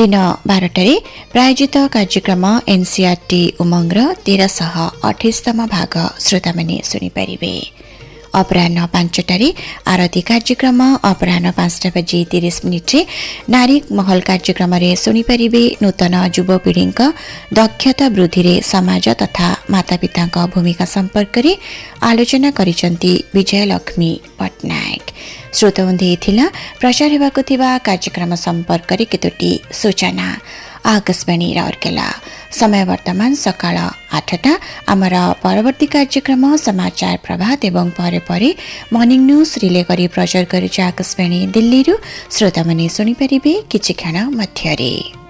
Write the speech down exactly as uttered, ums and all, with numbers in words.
दिन बारटे प्रायोजित कार्यक्रम एनसीईआरटी उमंगर तेरशह अठाईसतम भाग श्रोता मैंने शुणिपारे। अपराह पांचटारे आरती कार्यक्रम अपराह पांचटा बजे तीस मिनिटे नारी महल कार्यक्रम शुणिपारे। नूतन युवपीढ़ी दक्षता वृद्धि रे समाज तथा मातापिता भूमिका संपर्क में आलोचना करिसेंती विजयलक्ष्मी पट्टनायक। श्रोतबंधु थिला प्रचार होबाकु थिबा कार्यक्रम संपर्क में केतोटी सूचना। आकाशवाणी राउरकेला समय वर्तमान सकाळ आठटा। आमर परवर्ती कार्यक्रम समाचार प्रभात एवं परे परे मॉर्निंग न्यूज रिले करी प्रचार करुचे आकाशवाणी दिल्ली। श्रोता माने सुनि परिबे किछि क्षण मध्यरे।